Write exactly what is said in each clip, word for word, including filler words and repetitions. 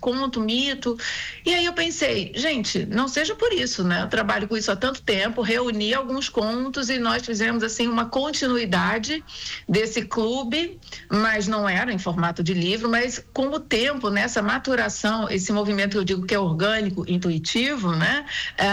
conto, mito. E aí eu pensei, gente, não seja por isso, né? Eu trabalho com isso há tanto tempo, reuni alguns contos e nós fizemos, assim, uma continuidade desse clube, mas não era em formato de livro, mas com o tempo, nessa maturação, esse movimento que eu digo que é orgânico, intuitivo, né?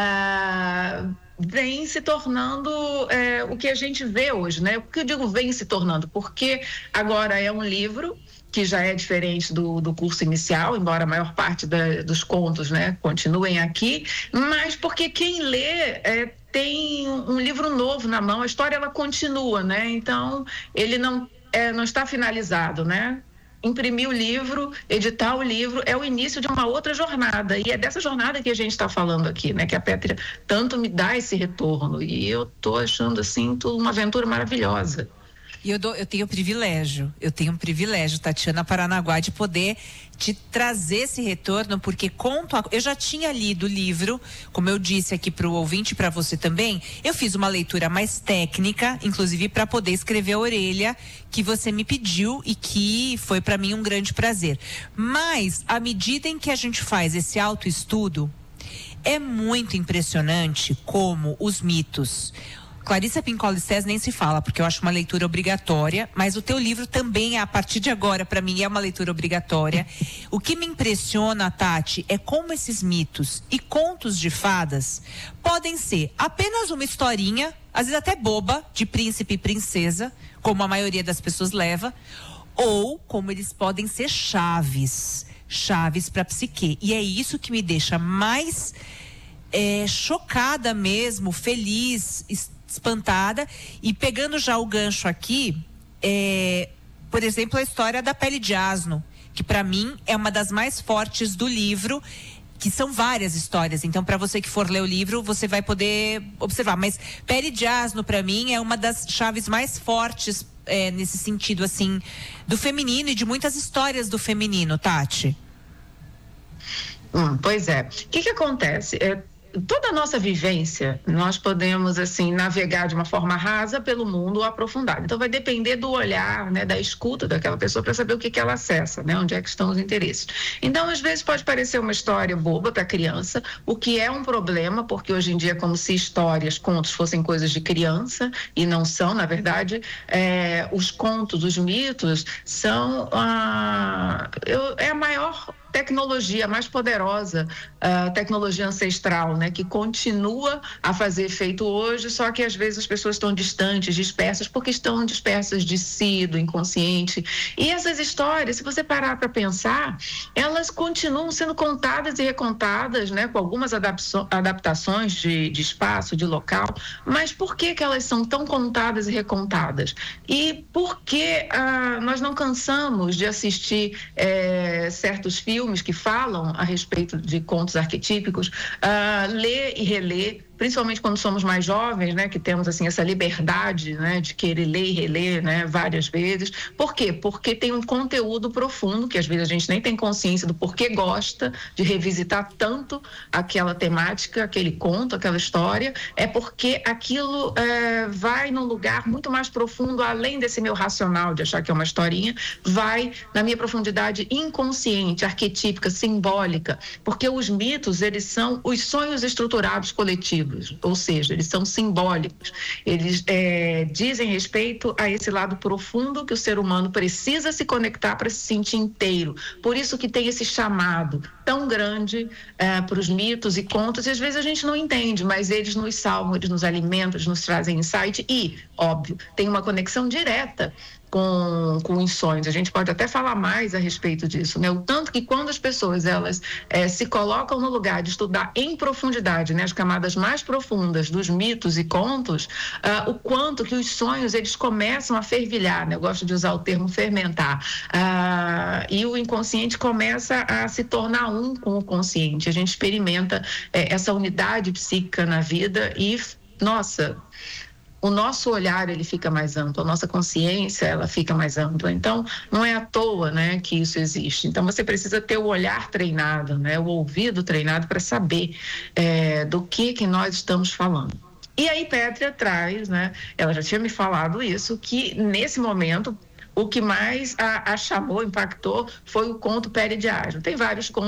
Ah, vem se tornando é, o que a gente vê hoje, né? Por que eu digo vem se tornando? Porque agora é um livro que já é diferente do, do curso inicial, embora a maior parte da, dos contos, né, continuem aqui, mas porque quem lê é, tem um livro novo na mão, a história ela continua, né? Então ele não, é, não está finalizado, né? Imprimir o livro, editar o livro, é o início de uma outra jornada, e é dessa jornada que a gente está falando aqui, né? Que a Pétria tanto me dá esse retorno, e eu estou achando, assim, tudo uma aventura maravilhosa. E eu, dou, eu tenho o privilégio, eu tenho um privilégio, Tatiana Paranaguá, de poder te trazer esse retorno, porque conto, a, eu já tinha lido o livro, como eu disse aqui para o ouvinte, para você também, eu fiz uma leitura mais técnica, inclusive para poder escrever a orelha que você me pediu e que foi para mim um grande prazer. Mas, à medida em que a gente faz esse autoestudo, é muito impressionante como os mitos... Clarissa Pinkola Estés nem se fala, porque eu acho uma leitura obrigatória, mas o teu livro também, a partir de agora, para mim, é uma leitura obrigatória. O que me impressiona, Tati, é como esses mitos e contos de fadas podem ser apenas uma historinha, às vezes até boba, de príncipe e princesa, como a maioria das pessoas leva, ou como eles podem ser chaves, chaves para a psique. E é isso que me deixa mais é, chocada mesmo, feliz, espantada, e pegando já o gancho aqui, é, por exemplo, a história da pele de asno, que para mim é uma das mais fortes do livro, que são várias histórias, então para você que for ler o livro, você vai poder observar, mas pele de asno para mim é uma das chaves mais fortes é, nesse sentido, assim, do feminino e de muitas histórias do feminino, Tati. Hum, pois é, o que que acontece? É, toda a nossa vivência, nós podemos, assim, navegar de uma forma rasa pelo mundo ou aprofundada. Então, vai depender do olhar, né, da escuta daquela pessoa para saber o que que ela acessa, né, onde é que estão os interesses. Então, às vezes, pode parecer uma história boba para a criança, o que é um problema, porque hoje em dia é como se histórias, contos fossem coisas de criança, e não são, na verdade. É, os contos, os mitos, são a, eu, é a maior tecnologia mais poderosa, a uh, tecnologia ancestral, né, que continua a fazer efeito hoje, só que às vezes as pessoas estão distantes, dispersas, porque estão dispersas de si, do inconsciente. E essas histórias, se você parar para pensar, elas continuam sendo contadas e recontadas, né, com algumas adaptações de, de espaço, de local, mas por que que elas são tão contadas e recontadas? E por que uh, nós não cansamos de assistir eh, certos filmes filmes que falam a respeito de contos arquetípicos, uh, ler e reler, principalmente quando somos mais jovens, né, que temos, assim, essa liberdade, né, de querer ler e reler, né, várias vezes. Por quê? Porque tem um conteúdo profundo, que às vezes a gente nem tem consciência do porquê gosta de revisitar tanto aquela temática, aquele conto, aquela história, é porque aquilo é, vai num lugar muito mais profundo, além desse meu racional de achar que é uma historinha, vai na minha profundidade inconsciente, arquetípica, simbólica, porque os mitos, eles são os sonhos estruturados coletivos, ou seja, eles são simbólicos, eles é, dizem respeito a esse lado profundo que o ser humano precisa se conectar para se sentir inteiro. Por isso que tem esse chamado tão grande é, para os mitos e contos, e às vezes a gente não entende, mas eles nos salvam, eles nos alimentam, eles nos trazem insight e, óbvio, tem uma conexão direta com, com os sonhos. A gente pode até falar mais a respeito disso, né? O tanto que quando as pessoas, elas é, se colocam no lugar de estudar em profundidade, né, as camadas mais profundas dos mitos e contos, uh, o quanto que os sonhos, eles começam a fervilhar, né? Eu gosto de usar o termo fermentar, uh, e o inconsciente começa a se tornar um com o consciente. A gente experimenta é, essa unidade psíquica na vida e, nossa, o nosso olhar, ele fica mais amplo, a nossa consciência, ela fica mais ampla. Então, não é à toa, né, que isso existe. Então, você precisa ter o olhar treinado, né, o ouvido treinado para saber é, do que que nós estamos falando. E aí, Pétria traz, né, ela já tinha me falado isso, que nesse momento, o que mais a, a chamou, impactou, foi o conto Pele de Asno. Tem vários contos